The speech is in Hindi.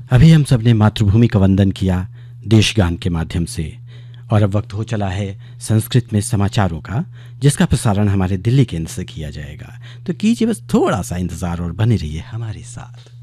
अभी हम सब ने मातृभूमि का वंदन किया देशगान के माध्यम से, और अब वक्त हो चला है संस्कृत में समाचारों का, जिसका प्रसारण हमारे दिल्ली केंद्र से किया जाएगा। तो कीजिए बस थोड़ा सा इंतज़ार और बने रहिए हमारे साथ।